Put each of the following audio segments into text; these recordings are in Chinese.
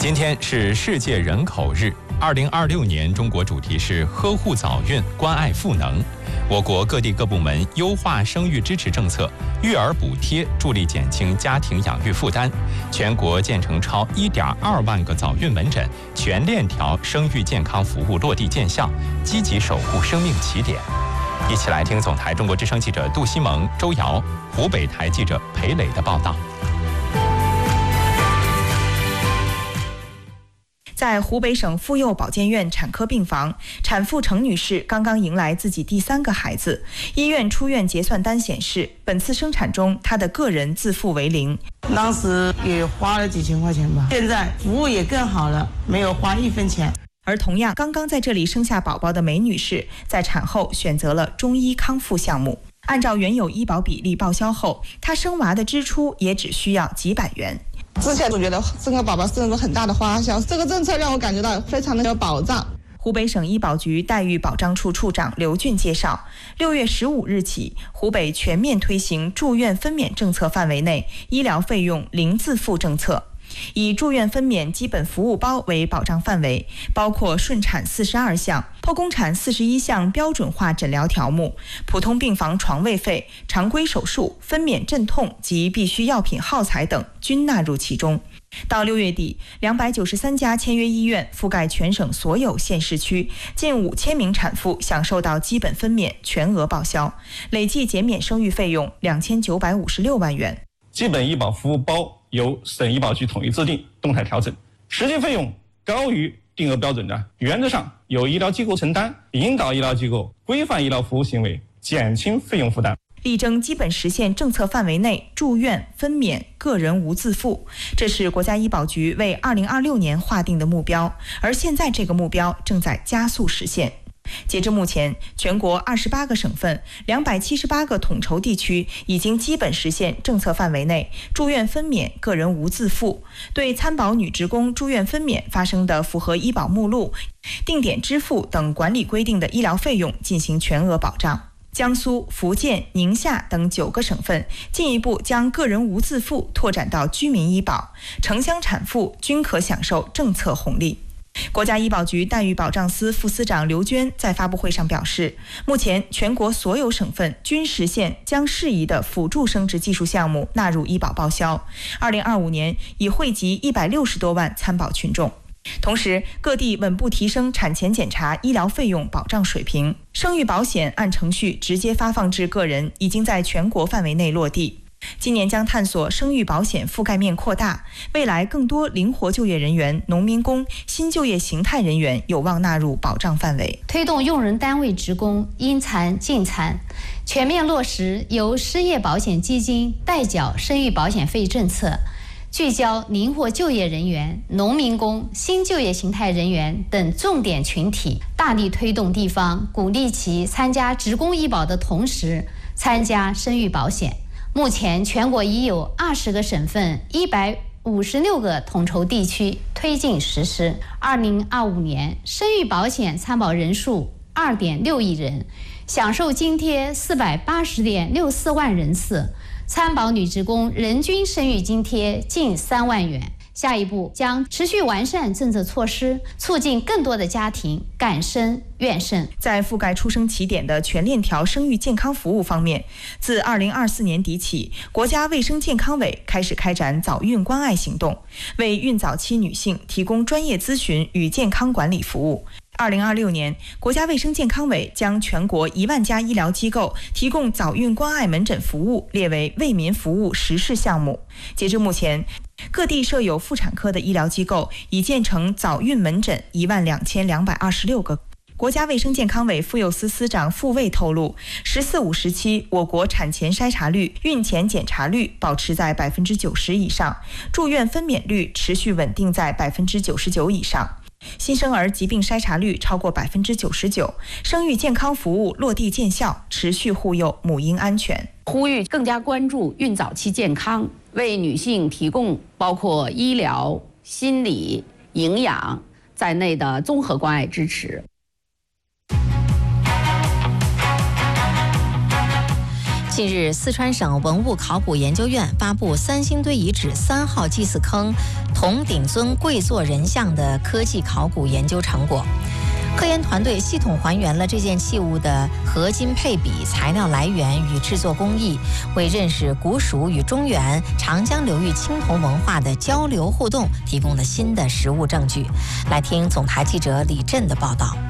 今天是世界人口日，2026年中国主题是呵护早孕，关爱赋能。我国各地各部门优化生育支持政策，育儿补贴助力减轻家庭养育负担。全国建成超1.2万个早孕门诊，全链条生育健康服务落地见效，积极守护生命起点。一起来听总台中国之声记者杜西蒙、周瑶，湖北台记者裴磊的报道。 在湖北省妇幼保健院产科病房，产妇程女士刚刚迎来自己第3个孩子。医院出院结算单显示，本次生产中她的个人自付为0。 当时也花了几千块钱吧，现在服务也更好了，没有花1分钱。 而同样刚刚在这里生下宝宝的梅女士，在产后选择了中医康复项目，按照原有医保比例报销后，她生娃的支出也只需要几百元。 之前总觉得生个宝宝是那种很大的花销，这个政策让我感觉到非常的有保障。 湖北省医保局待遇保障处处长刘俊介绍，6月15日起，湖北全面推行住院分娩政策范围内医疗费用零自付政策。以住院分娩基本服务包为保障范围，包括顺产42项、剖宫产41项标准化诊疗条目、普通病房床位费、常规手术、分娩镇痛及必需药品耗材等均纳入其中。到6月底，293家签约医院覆盖全省所有县市区，近5000名产妇享受到基本分娩全额报销，累计减免生育费用2956万元。 基本医保服务包由省医保局统一制定，动态调整，实际费用高于定额标准的，原则上由医疗机构承担，引导医疗机构规范医疗服务行为，减轻费用负担。 力争基本实现政策范围内住院分娩个人无自付，这是国家医保局为2026年划定的目标，而现在这个目标正在加速实现。截至目前，全国28个省份、278个统筹地区已经基本实现政策范围内住院分娩个人无自付，对参保女职工住院分娩发生的符合医保目录、定点支付等管理规定的医疗费用进行全额保障。江苏、福建、宁夏等9个省份进一步将个人无自付拓展到居民医保，城乡产妇均可享受政策红利。国家医保局待遇保障司副司长刘娟在发布会上表示，目前全国所有省份均实现将适宜的辅助生殖技术项目纳入医保报销，2025年已惠及160多万参保群众。同时，各地稳步提升产前检查医疗费用保障水平，生育保险按程序直接发放至个人已经在全国范围内落地。今年将探索生育保险覆盖面扩大，未来更多灵活就业人员、农民工、新就业形态人员有望纳入保障范围。 推动用人单位职工因残尽残，全面落实由失业保险基金代缴生育保险费政策，聚焦灵活就业人员、农民工、新就业形态人员等重点群体，大力推动地方鼓励其参加职工医保的同时参加生育保险。目前全国已有20个省份、156个统筹地区推进实施。2025年生育保险参保人数2.6亿人，享受津贴480.64万人次，参保女职工人均生育津贴近3万元。下一步将持续完善政策措施，促进更多的家庭敢生愿生。 在覆盖出生起点的全链条生育健康服务方面，自2024年底起，国家卫生健康委开始开展早孕关爱行动，为孕早期女性提供专业咨询与健康管理服务。2026年，国家卫生健康委将全国1万家医疗机构提供早孕关爱门诊服务列为为民服务实事项目。截至目前，各地设有妇产科的医疗机构已建成早孕门诊12226个。国家卫生健康委妇幼司司长傅卫透露，14、5时期我国产前筛查率、孕前检查率保持在90%以上，住院分娩率持续稳定在99%以上。新生儿疾病筛查率超过99%，生育健康服务落地见效，持续护佑母婴安全。 呼吁更加关注孕早期健康，为女性提供包括医疗、心理、营养在内的综合关爱支持。 近日，四川省文物考古研究院发布三星堆遗址3号祭祀坑铜顶尊跪坐人像的科技考古研究成果。科研团队系统还原了这件器物的合金配比、材料来源与制作工艺，为认识古蜀与中原、长江流域青铜文化的交流互动提供了新的实物证据。来听总台记者李震的报道。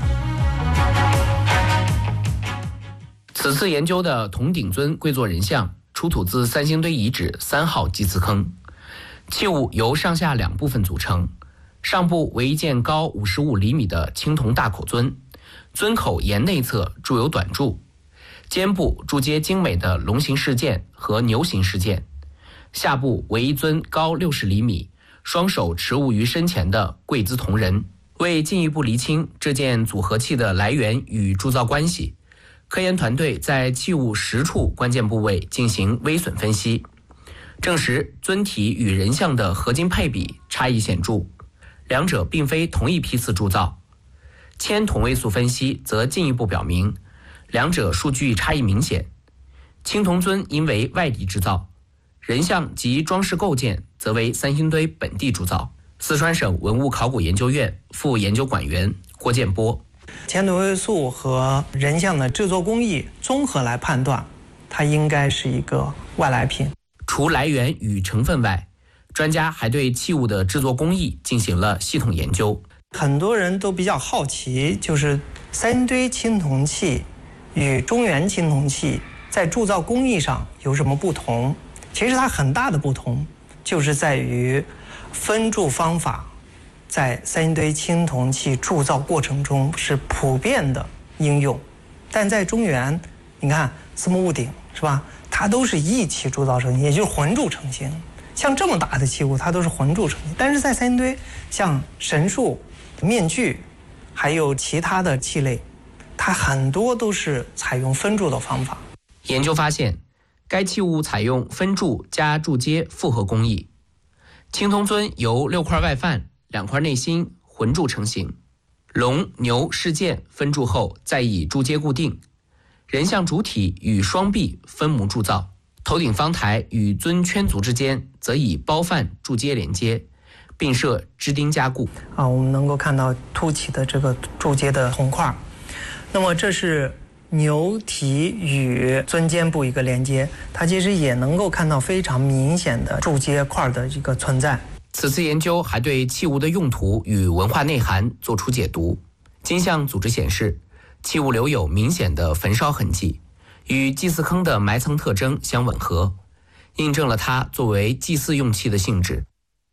此次研究的铜顶尊跪坐人像出土自三星堆遗址3号祭祀坑，器物由上下2部分组成。上部为一件高55厘米的青铜大口尊，尊口沿内侧铸有短柱，肩部铸接精美的龙形饰件和牛形饰件。下部为一尊高60厘米、双手持物于身前的跪姿铜人。为进一步厘清这件组合器的来源与铸造关系，科研团队在器物10处关键部位进行微损分析，证实尊体与人像的合金配比差异显著，两者并非同一批次铸造。铅同位素分析则进一步表明，两者数据差异明显。青铜尊因为外地制造，人像及装饰构件则为三星堆本地铸造。四川省文物考古研究院副研究管员郭建波： 铅同位素和人像的制作工艺综合来判断，它应该是一个外来品。 除来源与成分外，专家还对器物的制作工艺进行了系统研究。 很多人都比较好奇，就是三星堆青铜器与中原青铜器在铸造工艺上有什么不同？其实它很大的不同就是在于分铸方法在三星堆青铜器铸造过程中是普遍的应用，但在中原，你看司木屋顶是吧？它都是一起铸造成型，也就是混铸成型。像这么大的器物，它都是混铸成型，但是在三星堆，像神树、面具，还有其他的器类，它很多都是采用分铸的方法。 研究发现，该器物采用分铸加铸接复合工艺。青铜尊由6块外范、2块内芯混铸成型，龙、牛饰件分铸后再以铸接固定，人像主体与双臂分模铸造。头顶方台与尊圈足之间则以包范铸接连接，并设支钉加固。 我们能够看到凸起的这个铸接的铜块，那么这是牛蹄与尊肩部一个连接，它其实也能够看到非常明显的铸接块的一个存在。 此次研究还对器物的用途与文化内涵作出解读。金像组织显示，器物留有明显的焚烧痕迹，与祭祀坑的埋藏特征相吻合，印证了它作为祭祀用器的性质。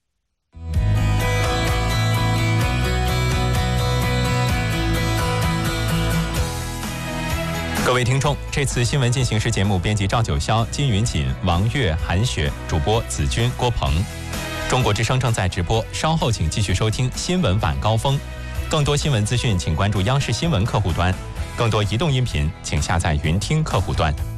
各位听众，这次新闻进行时节目编辑赵九霄、金云锦、王悦、韩雪，主播子君、郭鹏。中国之声正在直播，稍后请继续收听新闻晚高峰。更多新闻资讯，请关注央视新闻客户端。更多移动音频，请下载云听客户端。